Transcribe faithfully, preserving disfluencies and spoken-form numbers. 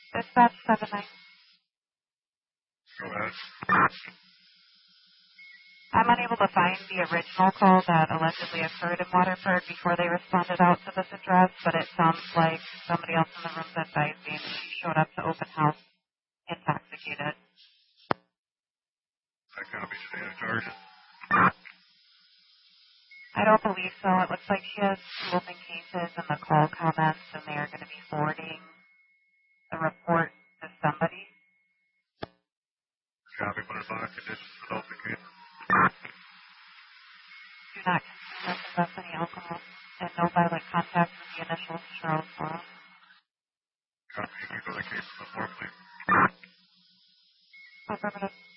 Dispatch seven nine. Go ahead. I'm unable to find the original call that allegedly occurred in Waterford before they responded out to this address, but it sounds like somebody else in the room advised me that she showed up to open house intoxicated. That copy today in charge. I don't believe so. It looks like she has two open cases in the call comments, and they are going to be forwarding the report to somebody. Copy, but it's on conditions for those cases. Do not consume or possess any alcohol, and no violent contact with the initials Charles Law. Copy, you can go to the case before, please. Affirmative.